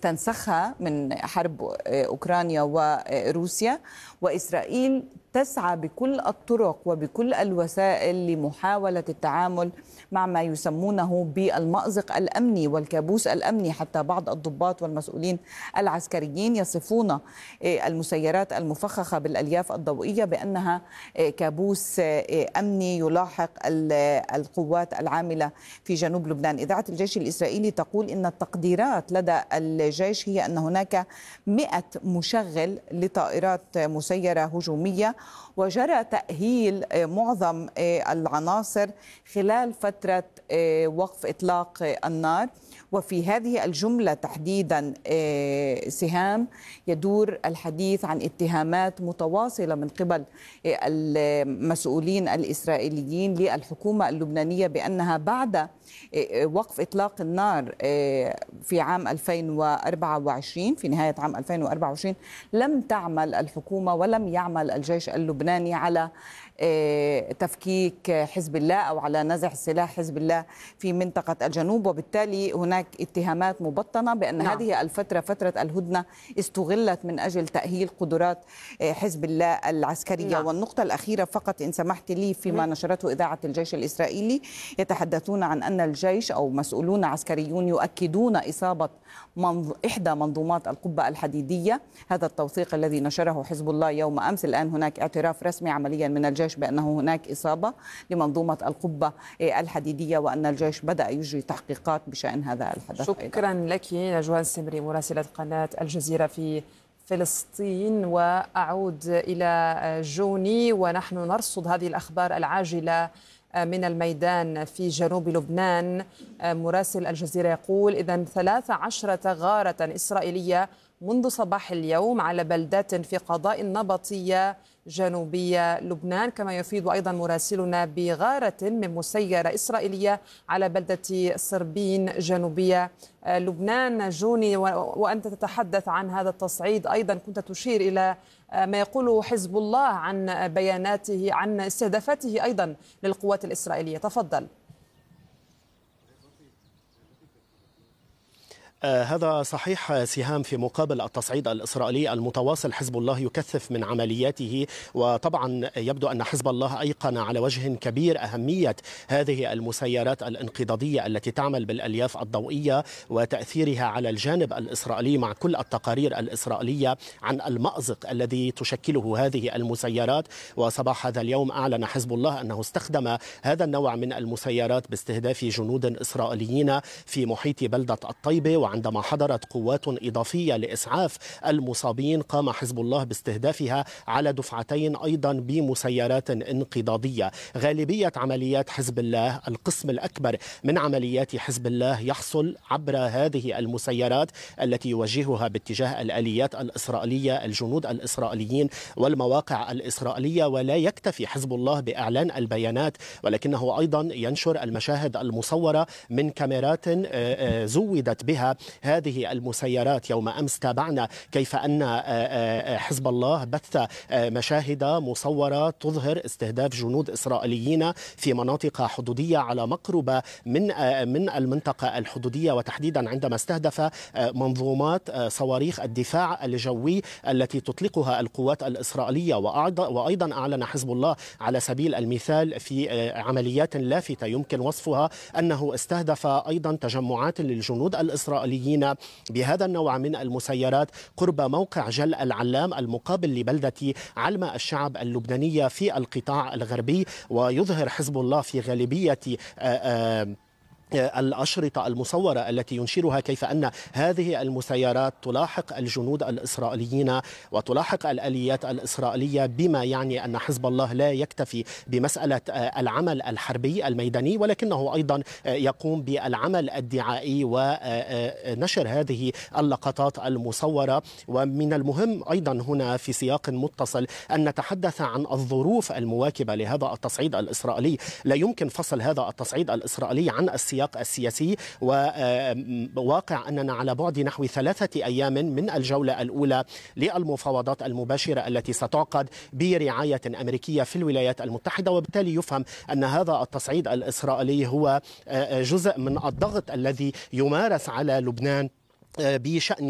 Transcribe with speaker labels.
Speaker 1: استنسخها من حرب أوكرانيا وروسيا، وإسرائيل تسعى بكل الطرق وبكل الوسائل لمحاولة التعامل مع ما يسمونه بالمأزق الأمني والكابوس الأمني. حتى بعض الضباط والمسؤولين العسكريين يصفون المسيرات المفخخة بالألياف الضوئية بأنها كابوس أمني يلاحق القوات العاملة في جنوب لبنان. إذاعة الجيش الإسرائيلي تقول إن التقديرات لدى الجيش هي أن هناك 100 مشغل لطائرات مسيرة هجومية، وجرى تأهيل معظم العناصر خلال فترة وقف إطلاق النار. وفي هذه الجملة تحديدا سهام يدور الحديث عن اتهامات متواصلة من قبل المسؤولين الإسرائيليين للحكومة اللبنانية بأنها بعد وقف إطلاق النار في عام 2024 في نهاية عام 2024 لم تعمل الحكومة ولم يعمل الجيش اللبناني على تفكيك حزب الله أو على نزع سلاح حزب الله في منطقة الجنوب. وبالتالي هناك اتهامات مبطنة بأن هذه الفترة فترة الهدنة استغلت من أجل تأهيل قدرات حزب الله العسكرية. والنقطة الأخيرة فقط إن سمحت لي فيما نشرته إذاعة الجيش الإسرائيلي، يتحدثون عن أن الجيش أو مسؤولون عسكريون يؤكدون إصابة إحدى منظومات القبة الحديدية. هذا التوثيق الذي نشره حزب الله يوم أمس. الآن هناك اعتراف رسمي عمليا من الجيش بأنه هناك إصابة لمنظومة القبة الحديدية، وأن الجيش بدأ يجري تحقيقات بشأن هذا الحدث.
Speaker 2: شكرا لك نجوان سمري مراسلة قناة الجزيرة في فلسطين. وأعود إلى جوني ونحن نرصد هذه الأخبار العاجلة من الميدان في جنوب لبنان. مراسل الجزيرة يقول إذن 13 غارة إسرائيلية منذ صباح اليوم على بلدات في قضاء النبطية جنوبية لبنان، كما يفيد أيضا مراسلنا بغارة من مسيرة إسرائيلية على بلدة صربين جنوبية لبنان. جوني، وأنت تتحدث عن هذا التصعيد أيضا كنت تشير إلى ما يقوله حزب الله عن بياناته عن استهدافاته أيضا للقوات الإسرائيلية. تفضل.
Speaker 3: هذا صحيح سهام. في مقابل التصعيد الإسرائيلي المتواصل حزب الله يكثف من عملياته، وطبعا يبدو أن حزب الله أيقن على وجه كبير أهمية هذه المسيرات الانقضاضية التي تعمل بالألياف الضوئية وتأثيرها على الجانب الإسرائيلي، مع كل التقارير الإسرائيلية عن المأزق الذي تشكله هذه المسيرات. وصباح هذا اليوم أعلن حزب الله أنه استخدم هذا النوع من المسيرات باستهداف جنود إسرائيليين في محيط بلدة الطيبة. عندما حضرت قوات إضافية لإسعاف المصابين قام حزب الله باستهدافها على دفعتين أيضا بمسيرات انقضاضية. غالبية عمليات حزب الله، القسم الأكبر من عمليات حزب الله، يحصل عبر هذه المسيرات التي يوجهها باتجاه الآليات الإسرائيلية، الجنود الإسرائيليين والمواقع الإسرائيلية. ولا يكتفي حزب الله بإعلان البيانات، ولكنه أيضا ينشر المشاهد المصورة من كاميرات زودت بها هذه المسيرات. يوم أمس تابعنا كيف أن حزب الله بث مشاهد مصورة تظهر استهداف جنود إسرائيليين في مناطق حدودية على مقربة من المنطقة الحدودية، وتحديدا عندما استهدف منظومات صواريخ الدفاع الجوي التي تطلقها القوات الإسرائيلية. وأيضا أعلن حزب الله على سبيل المثال في عمليات لافتة يمكن وصفها أنه استهدف أيضا تجمعات للجنود الإسرائيليين بهذا النوع من المسيرات قرب موقع جل العلام المقابل لبلدة علم الشعب اللبنانية في القطاع الغربي. ويظهر حزب الله في غالبية الأشرطة المصورة التي ينشرها كيف أن هذه المسيرات تلاحق الجنود الإسرائيليين وتلاحق الآليات الإسرائيلية، بما يعني أن حزب الله لا يكتفي بمسألة العمل الحربي الميداني، ولكنه أيضا يقوم بالعمل الدعائي ونشر هذه اللقطات المصورة. ومن المهم أيضا هنا في سياق متصل أن نتحدث عن الظروف المواكبة لهذا التصعيد الإسرائيلي. لا يمكن فصل هذا التصعيد الإسرائيلي عن السياق السياسي، وواقع أننا على بعد نحو 3 أيام من الجولة الأولى للمفاوضات المباشرة التي ستعقد برعاية أمريكية في الولايات المتحدة. وبالتالي يفهم أن هذا التصعيد الإسرائيلي هو جزء من الضغط الذي يمارس على لبنان بشأن